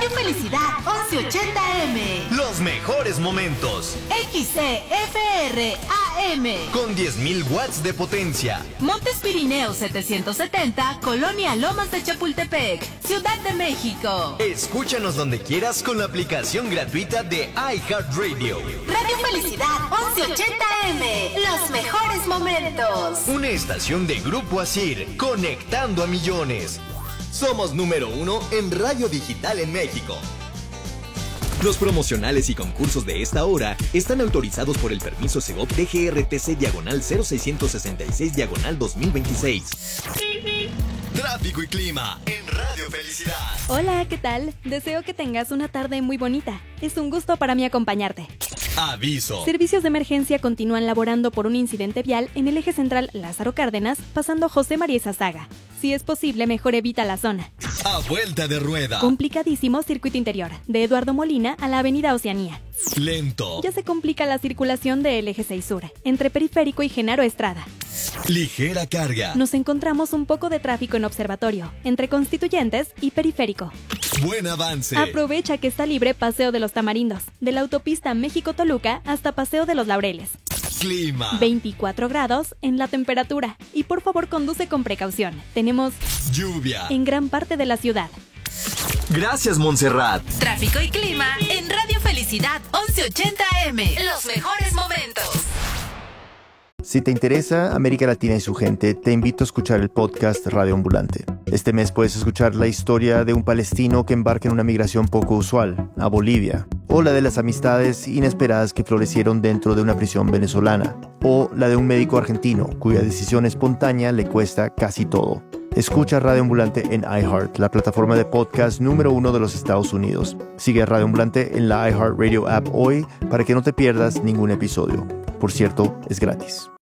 Radio Felicidad 1180M. Los mejores momentos. XCFR AM. Con 10.000 watts de potencia. Montes Pirineos 770, Colonia Lomas de Chapultepec, Ciudad de México. Escúchanos donde quieras con la aplicación gratuita de iHeartRadio. Radio Felicidad 1180M. Los mejores momentos. Una estación de Grupo Asir, conectando a millones. Somos número 1 en radio digital en México. Los promocionales y concursos de esta hora están autorizados por el permiso Segov DGRTC/0666/2026. Tráfico y clima en Radio Felicidad. Hola, ¿qué tal? Deseo que tengas una tarde muy bonita. Es un gusto para mí acompañarte. Aviso. Servicios de emergencia continúan laborando por un incidente vial en el eje central Lázaro Cárdenas, pasando José María Izazaga. Si es posible, mejor evita la zona. A vuelta de rueda. Complicadísimo circuito interior, de Eduardo Molina a la avenida Oceanía. Lento. Ya se complica la circulación del eje 6 Sur, entre Periférico y Genaro Estrada. Ligera carga. Nos encontramos un poco de tráfico en Observatorio, entre Constituyentes y Periférico. Buen avance. Aprovecha que está libre Paseo de los Tamarindos, de la autopista México-Toluca hasta Paseo de los Laureles. Clima. 24 grados en la temperatura. Y por favor conduce con precaución. Tenemos lluvia en gran parte de la ciudad. Gracias, Montserrat. Tráfico y clima en Radio Felicidad 1180M. Los mejores momentos. Si te interesa América Latina y su gente, te invito a escuchar el podcast Radio Ambulante. Este mes puedes escuchar la historia de un palestino que embarca en una migración poco usual, a Bolivia, o la de las amistades inesperadas que florecieron dentro de una prisión venezolana, o la de un médico argentino cuya decisión espontánea le cuesta casi todo. Escucha Radio Ambulante en iHeart, la plataforma de podcast número 1 de los Estados Unidos. Sigue a Radio Ambulante en la iHeartRadio app hoy para que no te pierdas ningún episodio. Por cierto, es gratis.